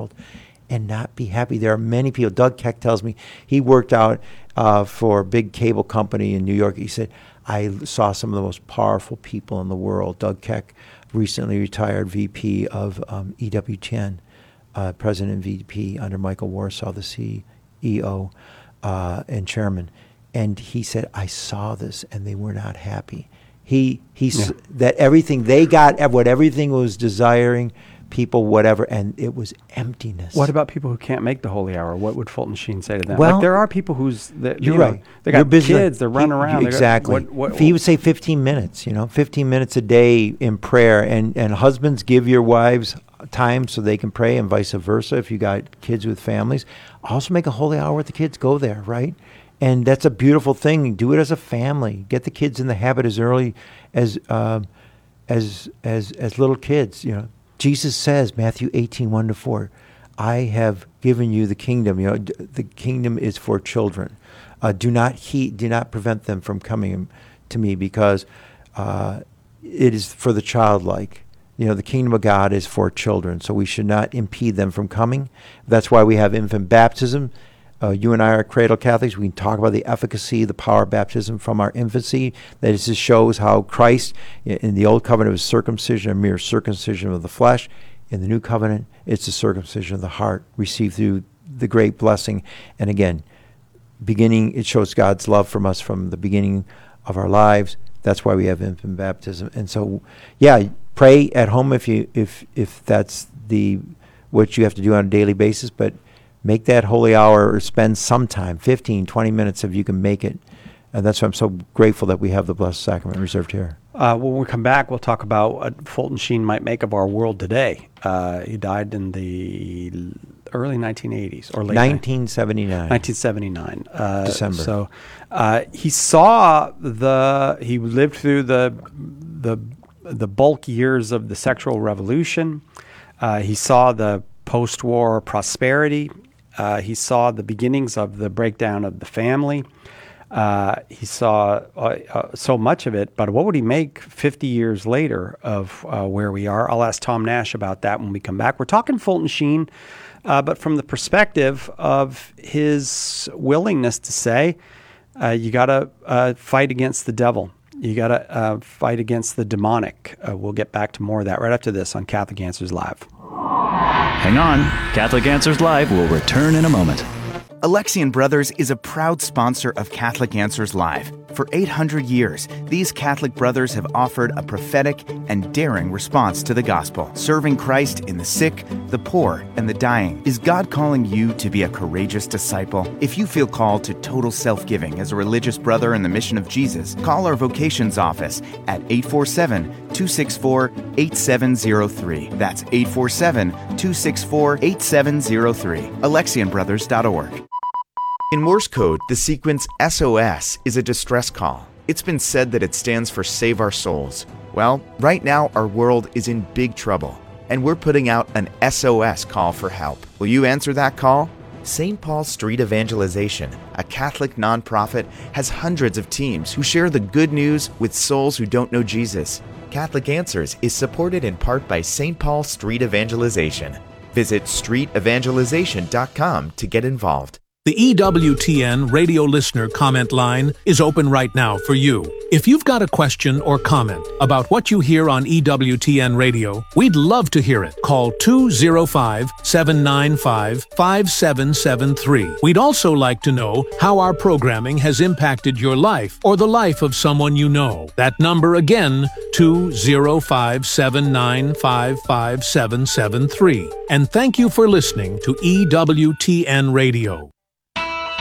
world and not be happy. There are many people. Doug Keck tells me he worked out for a big cable company in New York. He said, I saw some of the most powerful people in the world. Doug Keck, recently retired VP of EWTN, President and VP under Michael Warsaw, the CEO and chairman. And he said, I saw this and they were not happy. That everything they got, what everything was desiring, people, whatever, and it was emptiness. What about people who can't make the holy hour? What would Fulton Sheen say to them? Well, like there are people you're right. They got kids, they're running around. Exactly. If he would say 15 minutes, 15 minutes a day in prayer, and husbands, give your wives time so they can pray, and vice versa. If you got kids with families, also make a holy hour with the kids. Go there, right? And that's a beautiful thing. Do it as a family. Get the kids in the habit as early as little kids. Jesus says, Matthew 18:1-4, I have given you the kingdom. The kingdom is for children. Do not prevent them from coming to me, because it is for the childlike. The kingdom of God is for children, so we should not impede them from coming. That's why we have infant baptism. You and I are cradle Catholics. We can talk about the efficacy, the power of baptism from our infancy. That just shows how Christ, in the old covenant, was circumcision, a mere circumcision of the flesh. In the new covenant, it's the circumcision of the heart, received through the great blessing. And again, it shows God's love from us from the beginning of our lives. That's why we have infant baptism. And so, pray at home if that's what you have to do on a daily basis, but make that holy hour, or spend some time, 15, 20 minutes if you can make it. And that's why I'm so grateful that we have the Blessed Sacrament reserved here. When we come back, we'll talk about what Fulton Sheen might make of our world today. He died in the early 1980s or late 1979. 1979. December. So he lived through the bulk years of the sexual revolution. He saw the post-war prosperity. He saw the beginnings of the breakdown of the family. He saw so much of it, but what would he make 50 years later of where we are? I'll ask Tom Nash about that when we come back. We're talking Fulton Sheen, but from the perspective of his willingness to say, you got to fight against the devil. You got to fight against the demonic. We'll get back to more of that right after this on Catholic Answers Live. Hang on. Catholic Answers Live will return in a moment. Alexian Brothers is a proud sponsor of Catholic Answers Live. For 800 years, these Catholic brothers have offered a prophetic and daring response to the gospel, serving Christ in the sick, the poor, and the dying. Is God calling you to be a courageous disciple? If you feel called to total self-giving as a religious brother in the mission of Jesus, call our vocations office at 847-264-8703. That's 847-264-8703. AlexianBrothers.org. In Morse code, the sequence SOS is a distress call. It's been said that it stands for Save Our Souls. Well, right now our world is in big trouble, and we're putting out an SOS call for help. Will you answer that call? St. Paul Street Evangelization, a Catholic nonprofit, has hundreds of teams who share the good news with souls who don't know Jesus. Catholic Answers is supported in part by St. Paul Street Evangelization. Visit streetevangelization.com to get involved. The EWTN radio listener comment line is open right now for you. If you've got a question or comment about what you hear on EWTN radio, we'd love to hear it. Call 205-795-5773. We'd also like to know how our programming has impacted your life or the life of someone you know. That number again, 205-795-5773. And thank you for listening to EWTN Radio.